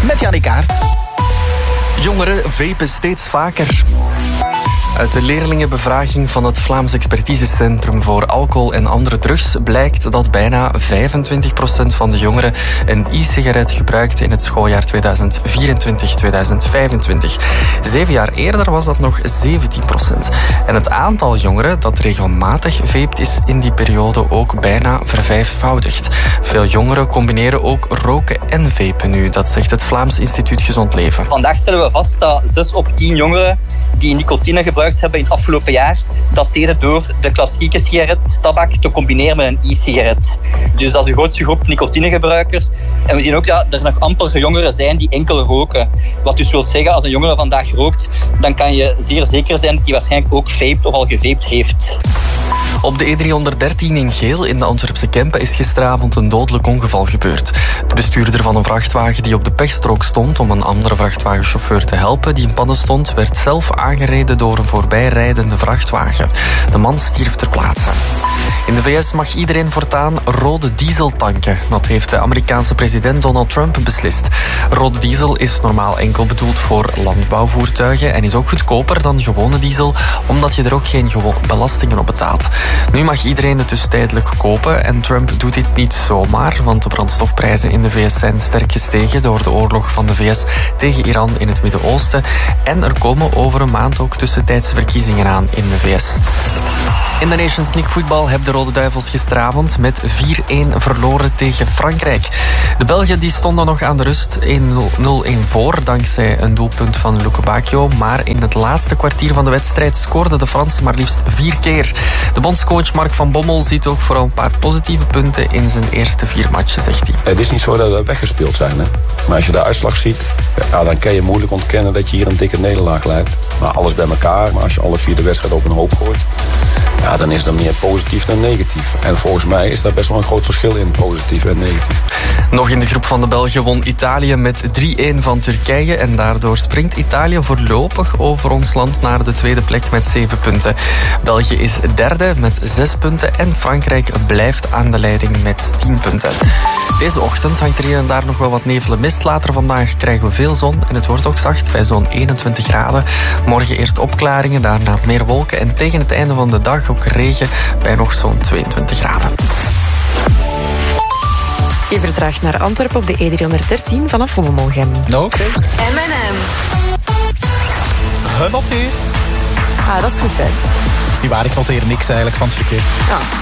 met Jannik Aert. Jongeren vapen steeds vaker. Uit de leerlingenbevraging van het Vlaams Expertisecentrum voor Alcohol en Andere Drugs blijkt dat bijna 25% van de jongeren een e-sigaret gebruikte in het schooljaar 2024-2025. 7 jaar eerder was dat nog 17%. En het aantal jongeren dat regelmatig vapt is in die periode ook bijna vervijfvoudigd. Veel jongeren combineren ook roken en vapen nu, dat zegt het Vlaams Instituut Gezond Leven. Vandaag stellen we vast dat 6 op 10 jongeren die nicotine gebruikt hebben in het afgelopen jaar, dat deden door de klassieke sigaret, tabak, te combineren met een e-sigaret. Dus dat is de grootste groep nicotinegebruikers. En we zien ook dat er nog amper jongeren zijn die enkel roken. Wat dus wil zeggen, als een jongere vandaag rookt, dan kan je zeer zeker zijn dat hij waarschijnlijk ook vaped of al gevaped heeft. Op de E313 in Geel in de Antwerpse Kempen is gisteravond een dodelijk ongeval gebeurd. De bestuurder van een vrachtwagen die op de pechstrook stond om een andere vrachtwagenchauffeur te helpen die in padden stond, werd zelf aangereden door een voorbijrijdende vrachtwagen. De man stierf ter plaatse. In de VS mag iedereen voortaan rode diesel tanken. Dat heeft de Amerikaanse president Donald Trump beslist. Rode diesel is normaal enkel bedoeld voor landbouwvoertuigen en is ook goedkoper dan gewone diesel, omdat je er ook geen belastingen op betaalt. Nu mag iedereen het dus tijdelijk kopen en Trump doet dit niet zomaar, want de brandstofprijzen in de VS zijn sterk gestegen door de oorlog van de VS tegen Iran in het Midden-Oosten. En er komen over een maand ook tussentijdse verkiezingen aan in de VS. In de Nations League voetbal hebben de Rode Duivels gisteravond met 4-1 verloren tegen Frankrijk. De Belgen die stonden nog aan de rust 1-0 voor dankzij een doelpunt van Luke Bacchio. Maar in het laatste kwartier van de wedstrijd scoorden de Fransen maar liefst 4 keer. De bondscoach Mark van Bommel ziet ook vooral een paar positieve punten in zijn eerste 4 matchen, zegt hij. Het is niet zo dat we weggespeeld zijn. Hè? Maar als je de uitslag ziet, dan kan je moeilijk ontkennen dat je hier een dikke nederlaag leidt. Maar alles bij elkaar, maar als je alle 4 de wedstrijd op een hoop gooit, dan is dat meer positief dan negatief. En volgens mij is daar best wel een groot verschil in, positief en negatief. Nog in de groep van de Belgen won Italië met 3-1 van Turkije. En daardoor springt Italië voorlopig over ons land naar de tweede plek met 7 punten. België is derde met 6 punten en Frankrijk blijft aan de leiding met 10 punten. Deze ochtend hangt er hier en daar nog wel wat nevel en mist. Later vandaag krijgen we veel zon en het wordt ook zacht bij zo'n 21 graden. Morgen eerst opklaringen, daarna meer wolken en tegen het einde van de dag ook regen bij nog zo'n 22 graden. Je vertraagt naar Antwerpen op de E313 vanaf Hommemolgem. Oké. M&M. Genoteerd. Ah, dat is goed, hè? Zie waar, ik noteer niks eigenlijk van het verkeer. Ja.